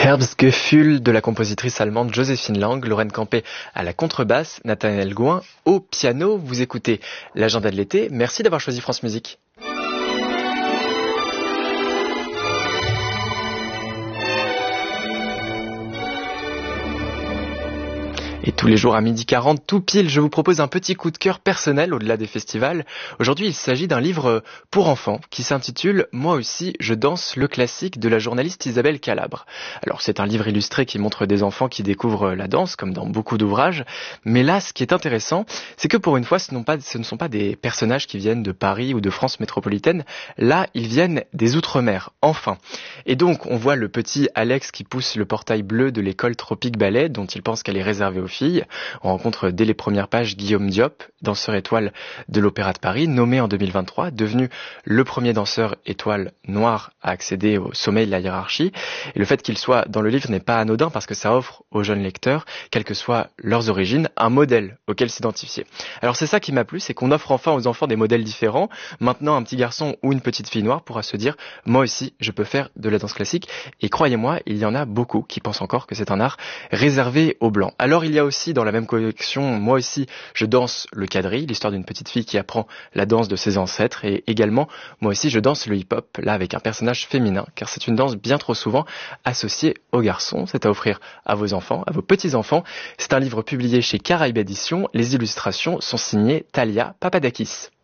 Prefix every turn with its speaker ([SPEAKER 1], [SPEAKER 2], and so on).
[SPEAKER 1] Herbstgefühl de la compositrice allemande Joséphine Lang, Lorraine Campé à la contrebasse, Nathanaël Gouin au piano. Vous écoutez l'agenda de l'été. Merci d'avoir choisi France Musique. Et tous les jours à 12h40, tout pile, je vous propose un petit coup de cœur personnel au-delà des festivals. Aujourd'hui, il s'agit d'un livre pour enfants qui s'intitule « Moi aussi, je danse », le classique de la journaliste Isabelle Calabre. Alors, c'est un livre illustré qui montre des enfants qui découvrent la danse, comme dans beaucoup d'ouvrages. Mais là, ce qui est intéressant, c'est que pour une fois, ce ne sont pas des personnages qui viennent de Paris ou de France métropolitaine. Là, ils viennent des Outre-mer, enfin. Et donc, on voit le petit Alex qui pousse le portail bleu de l'école Tropique Ballet, dont il pense qu'elle est réservée aux filles. On rencontre dès les premières pages Guillaume Diop, danseur étoile de l'Opéra de Paris, nommé en 2023, devenu le premier danseur étoile noir à accéder au sommet de la hiérarchie. Et le fait qu'il soit dans le livre n'est pas anodin parce que ça offre aux jeunes lecteurs, quelles que soient leurs origines, un modèle auquel s'identifier. Alors c'est ça qui m'a plu, c'est qu'on offre enfin aux enfants des modèles différents. Maintenant, un petit garçon ou une petite fille noire pourra se dire « moi aussi, je peux faire de la danse classique ». Et croyez-moi, il y en a beaucoup qui pensent encore que c'est un art réservé aux blancs. Alors il y a aussi dans la même collection, moi aussi, je danse le quadrille, l'histoire d'une petite fille qui apprend la danse de ses ancêtres, et également, moi aussi, je danse le hip-hop, là avec un personnage féminin, car c'est une danse bien trop souvent associée aux garçons. C'est à offrir à vos enfants, à vos petits-enfants. C'est un livre publié chez Caraïbes Éditions. Les illustrations sont signées Talia Papadakis.